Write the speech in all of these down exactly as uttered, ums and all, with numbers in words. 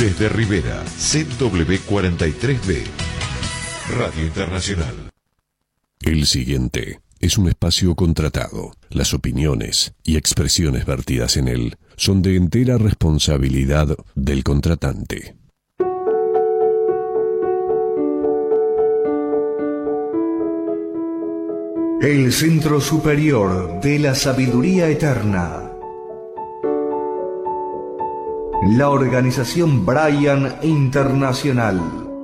Desde Rivera, Z W cuarenta y tres B, Radio Internacional. El siguiente es un espacio contratado. Las opiniones y expresiones vertidas en él son de entera responsabilidad del contratante. El Centro Superior de la Sabiduría Eterna. La organización Brian Internacional.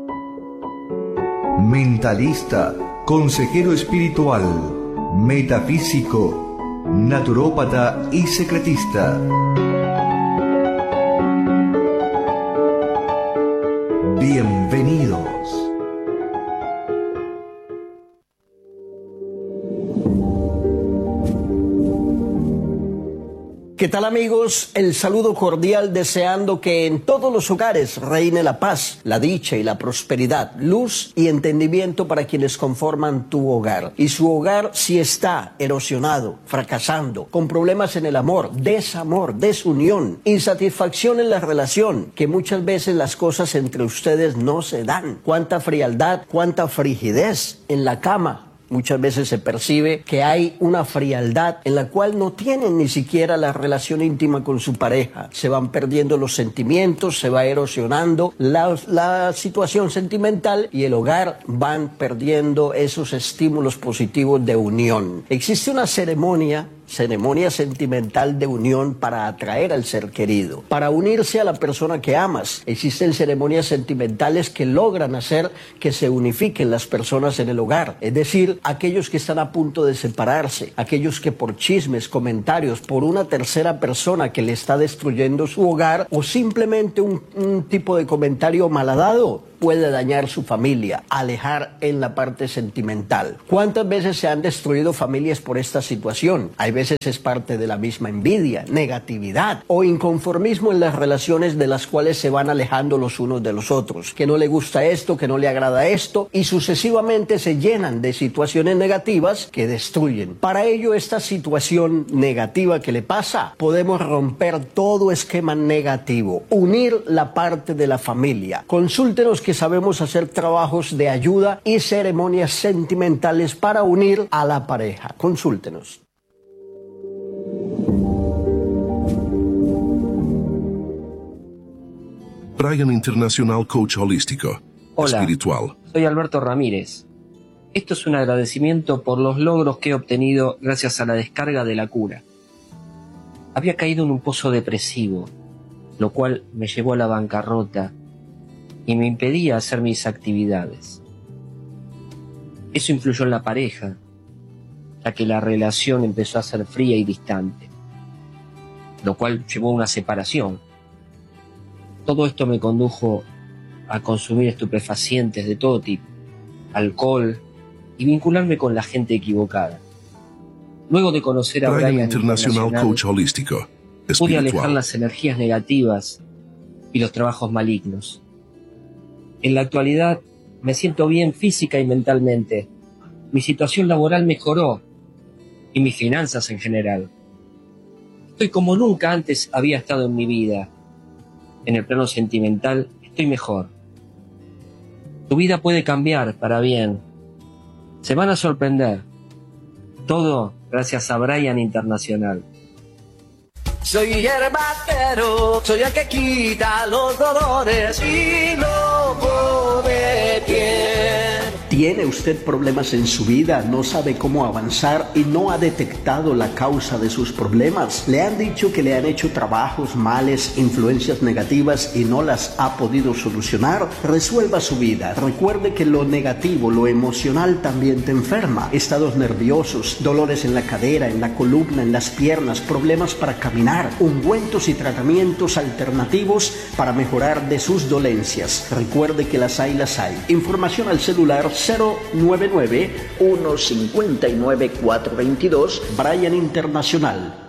Mentalista, consejero espiritual, metafísico, naturópata y secretista. Bienvenidos. ¿Qué tal, amigos? El saludo cordial, deseando que en todos los hogares reine la paz, la dicha y la prosperidad, luz y entendimiento para quienes conforman tu hogar. Y su hogar, si está erosionado, fracasando, con problemas en el amor, desamor, desunión, insatisfacción en la relación, que muchas veces las cosas entre ustedes no se dan. Cuánta frialdad, cuánta frigidez en la cama. Muchas veces se percibe que hay una frialdad en la cual no tienen ni siquiera la relación íntima con su pareja. Se van perdiendo los sentimientos, se va erosionando la, la situación sentimental y el hogar van perdiendo esos estímulos positivos de unión. Existe una ceremonia ceremonia sentimental de unión para atraer al ser querido, para unirse a la persona que amas. Existen ceremonias sentimentales que logran hacer que se unifiquen las personas en el hogar, es decir, aquellos que están a punto de separarse, aquellos que por chismes, comentarios, por una tercera persona que le está destruyendo su hogar o simplemente un, un tipo de comentario malhadado, puede dañar su familia, alejar en la parte sentimental. ¿Cuántas veces se han destruido familias por esta situación? Hay veces es parte de la misma envidia, negatividad o inconformismo en las relaciones, de las cuales se van alejando los unos de los otros. Que no le gusta esto, que no le agrada esto, y sucesivamente se llenan de situaciones negativas que destruyen. Para ello, esta situación negativa que le pasa, podemos romper todo esquema negativo, unir la parte de la familia. Consúltenos, que sabemos hacer trabajos de ayuda y ceremonias sentimentales para unir a la pareja. Consúltenos. Brian Internacional, coach holístico, Hola, espiritual. Soy Alberto Ramírez. Esto es un agradecimiento por los logros que he obtenido gracias a la descarga de la cura. Había caído en un pozo depresivo, lo cual me llevó a la bancarrota y me impedía hacer mis actividades. Eso influyó en la pareja, ya que la relación empezó a ser fría y distante, lo cual llevó a una separación. Todo esto me condujo a consumir estupefacientes de todo tipo, alcohol y vincularme con la gente equivocada. Luego de conocer a Brian Brian Internacional, Internacional, coach holístico, pude espiritual. alejar las energías negativas y los trabajos malignos. En la actualidad me siento bien física y mentalmente. Mi situación laboral mejoró y mis finanzas en general. Estoy como nunca antes había estado en mi vida. En el plano sentimental estoy mejor. Tu vida puede cambiar para bien. Se van a sorprender. Todo gracias a Brian Internacional. Soy hierbatero, soy el que quita los dolores y no pone pie. ¿Tiene usted problemas en su vida? ¿No sabe cómo avanzar y no ha detectado la causa de sus problemas? ¿Le han dicho que le han hecho trabajos, males, influencias negativas y no las ha podido solucionar? Resuelva su vida. Recuerde que lo negativo, lo emocional también te enferma. Estados nerviosos, dolores en la cadera, en la columna, en las piernas, problemas para caminar, ungüentos y tratamientos alternativos para mejorar de sus dolencias. Recuerde que las hay, las hay. Información al celular cero nueve nueve, uno cinco nueve, cuatro dos dos, Brian Internacional.